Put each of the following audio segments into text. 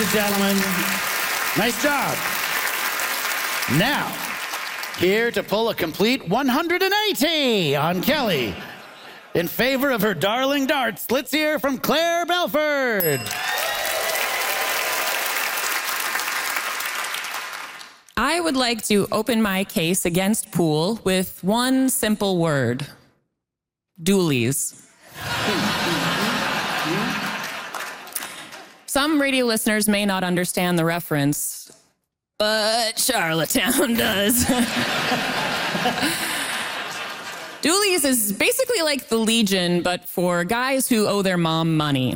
and gentlemen. Nice job. Now, here to pull a complete 180 on Kelly. In favor of her darling darts, let's hear from Claire Belford. I would like to open my case against Pool with one simple word: dualies. Some radio listeners may not understand the reference, but Charlottetown does. Dualies is basically like the Legion, but for guys who owe their mom money.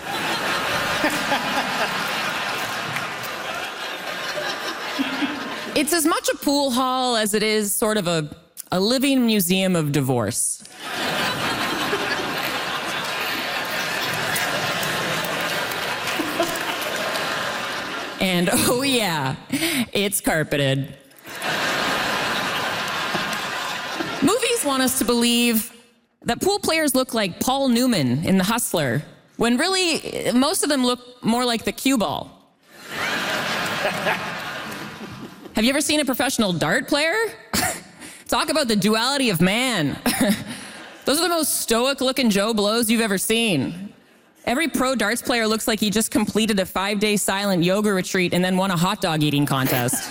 It's as much a pool hall as it is sort of a living museum of divorce. And oh yeah, it's carpeted. Movies want us to believe that pool players look like Paul Newman in The Hustler, when really, most of them look more like the cue ball. Have you ever seen a professional dart player? Talk about the duality of man. Those are the most stoic-looking Joe Blows you've ever seen. Every pro darts player looks like he just completed a 5-day silent yoga retreat and then won a hot dog eating contest.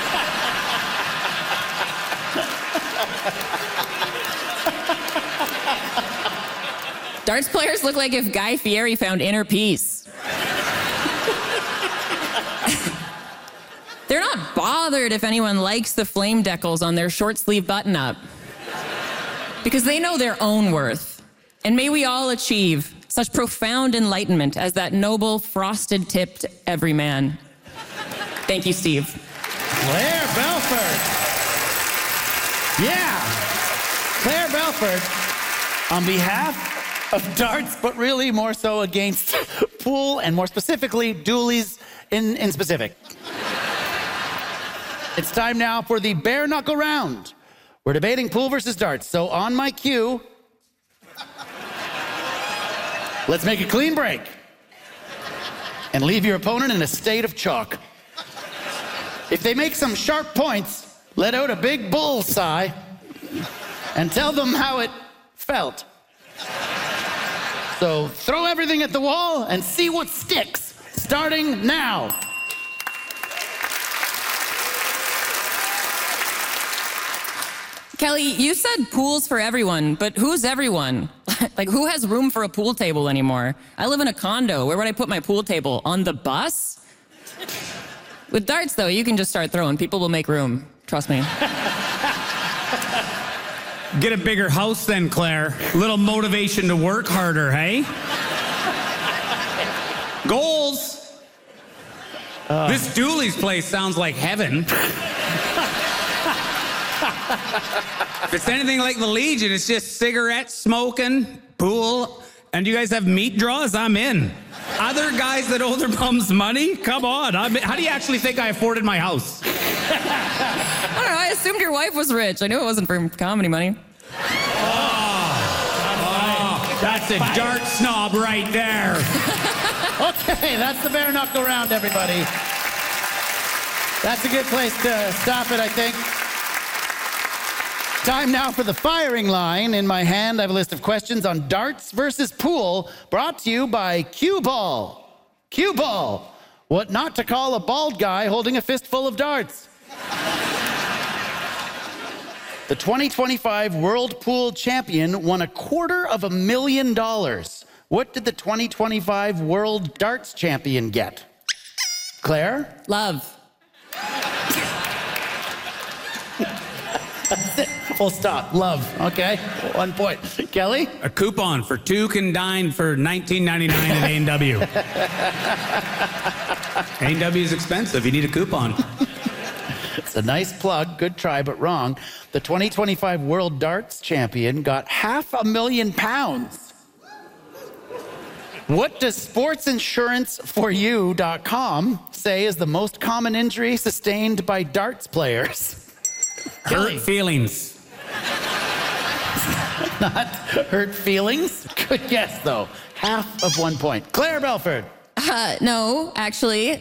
Darts players look like if Guy Fieri found inner peace. They're not bothered if anyone likes the flame decals on their short sleeve button-up, because they know their own worth. And may we all achieve such profound enlightenment as that noble, frosted-tipped everyman. Thank you, Steve. Claire Belford. Yeah. Claire Belford, on behalf of darts, but really more so against pool, and more specifically, dualies in specific. It's time now for the bare knuckle round. We're debating pool versus darts, so on my cue, let's make a clean break and leave your opponent in a state of chalk. If they make some sharp points, let out a big bull sigh and tell them how it felt. So throw everything at the wall and see what sticks, starting now. Kelly, you said pools for everyone, but who's everyone? Like, who has room for a pool table anymore? I live in a condo. Where would I put my pool table? On the bus? With darts, though, you can just start throwing. People will make room. Trust me. Get a bigger house then, Claire. A little motivation to work harder, hey? Goals. This Dooley's place sounds like heaven. If it's anything like the Legion, it's just cigarette smoking, pool, and you guys have meat draws, I'm in. Other guys that owe their bums money? Come on. How do you actually think I afforded my house? I don't know. I assumed your wife was rich. I knew it wasn't for comedy money. That's a dart snob right there. Okay, that's the bare knuckle round, everybody. That's a good place to stop it, I think. Time now for the firing line. In my hand, I have a list of questions on darts versus pool, brought to you by Cue Ball. Cue Ball. What not to call a bald guy holding a fistful of darts. The 2025 World Pool Champion won $250,000. What did the 2025 World Darts Champion get? Claire? Love. That's it. Full stop. Love. Okay. 1 point. Kelly? A coupon for 2 can dine for $19.99 at A&W. A&W is expensive. You need a coupon. It's a nice plug. Good try, but wrong. The 2025 World Darts Champion got £500,000. What does sportsinsuranceforyou.com say is the most common injury sustained by darts players? Hurt feelings. Not hurt feelings? Good guess, though. Half of 1 point. Claire Belford. No, actually,